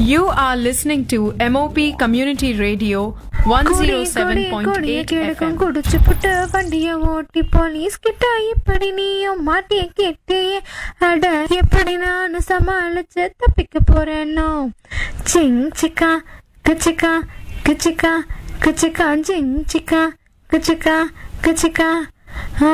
You are listening to MOP Community Radio 107.8 FM. குடிச்சுப்புட்டு வண்டிய ஓட்டி police கிட்ட இப்படி நீயும் மாட்டிய கேட்டே அட எப்படி நான் சமாளிச்சு தப்பிக்க போறேனோ சிங் சிக்கா கச்சிக்கா கச்சிக்கா கச்சிக்கா ஜிங் சிக்கா கச்சிக்கா கச்சிக்கா